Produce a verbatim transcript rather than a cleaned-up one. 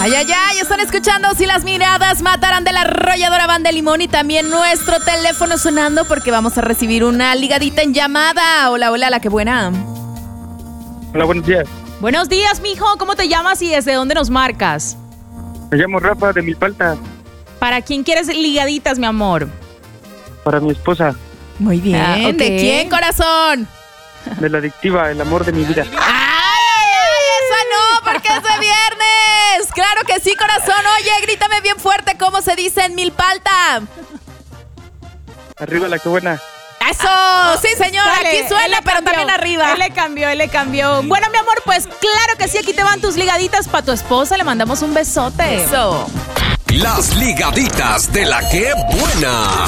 Ay, ay, ay, están escuchando Si las miradas mataran, de la arrolladora Banda de Limón, y también nuestro teléfono sonando porque vamos a recibir una ligadita en llamada. Hola, hola, la que buena. Hola, buenos días. Buenos días, mijo. ¿Cómo te llamas y desde dónde nos marcas? Me llamo Rafa de Milpalta. ¿Para quién quieres ligaditas, mi amor? Para mi esposa. Muy bien. Ah, ok. ¿De quién, corazón? De la adictiva, el amor de mi vida. ¡Ay, ay, ay! ¡Esa no! Porque es de viernes. Claro que sí, corazón. Oye, grítame bien fuerte cómo se dice en Milpalta. Arriba la que buena. ¡Eso! Sí, señor. Dale, Aquí él suena, le pero cambió, también arriba. Él le cambió, él le cambió. Bueno, mi amor, pues claro que sí, aquí te van tus ligaditas para tu esposa. Le mandamos un besote. Eso. Las ligaditas de la que buena.